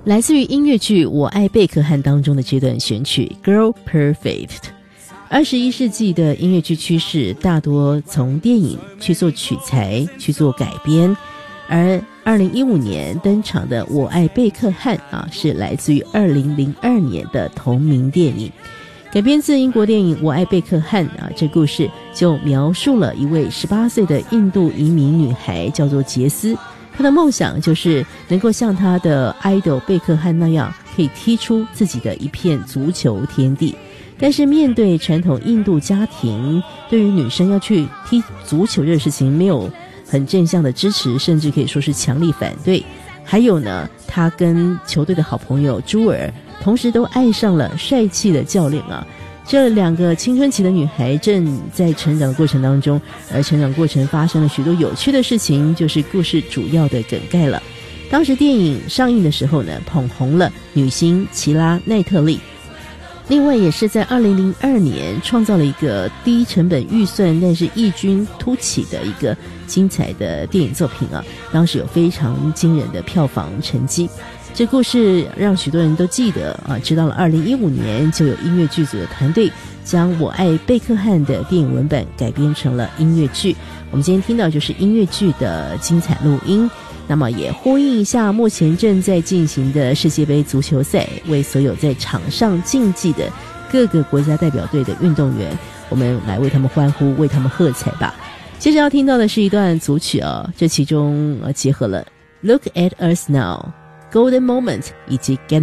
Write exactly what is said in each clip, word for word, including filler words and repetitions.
来自于音乐剧《我爱贝克汉》当中的这段选曲 Girl Perfect。二十一世纪的音乐剧趋势大多从电影去做取材去做改编，而二零一五年登场的《我爱贝克汉》啊，是来自于二零零二年的同名电影，改编自英国电影《我爱贝克汉》啊。这故事就描述了一位十八岁的印度移民女孩，叫做杰斯，她的梦想就是能够像她的 idol 贝克汉那样，可以踢出自己的一片足球天地。但是面对传统印度家庭对于女生要去踢足球这个事情没有很正向的支持，甚至可以说是强力反对。还有呢，她跟球队的好朋友朱尔同时都爱上了帅气的教练啊。这两个青春期的女孩正在成长的过程当中，而成长过程发生了许多有趣的事情，就是故事主要的梗概了。当时电影上映的时候呢，捧红了女星奇拉奈特利，另外也是在二零零二年创造了一个低成本预算但是异军突起的一个精彩的电影作品啊，当时有非常惊人的票房成绩。这故事让许多人都记得啊，直到了二零一五年就有音乐剧组的团队将我爱贝克汉的电影文本改编成了音乐剧。我们今天听到就是音乐剧的精彩录音，那么也呼应一下目前正在进行的世界杯足球赛，为所有在场上竞技的各个国家代表队的运动员，我们来为他们欢呼，为他们喝彩吧。接着要听到的是一段组曲哦，这其中呃结合了 Look at Us Now、Golden Moment 以及 Get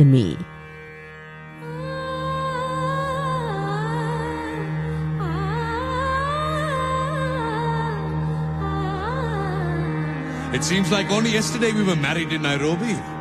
Me。It seems like only yesterday we were married in Nairobi.